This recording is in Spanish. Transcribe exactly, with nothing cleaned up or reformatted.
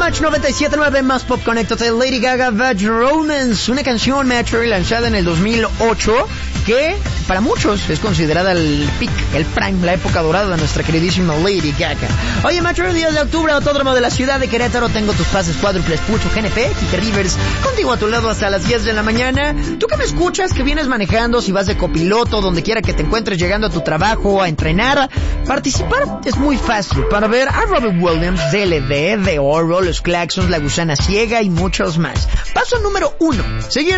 Match noventa y siete punto nueve más Pop Connected de Lady Gaga, Bad Romance, una canción Metro lanzada en el dos mil ocho que para muchos es considerada el peak, el prime, la época dorada de nuestra queridísima Lady Gaga. Oye, Metro, el diez de octubre, Autódromo de la Ciudad de Querétaro, tengo tus pases cuádruples, Pucho, G N P, Kike Rivers, contigo a tu lado hasta las diez de la mañana. Tú que me escuchas, que vienes manejando, si vas de copiloto, donde quiera que te encuentres llegando a tu trabajo, a entrenar, participar es muy fácil. Para ver a Robert Williams, D L D, The Oro, Los Claxons, La Gusana Ciega y muchos más. Paso número uno, seguir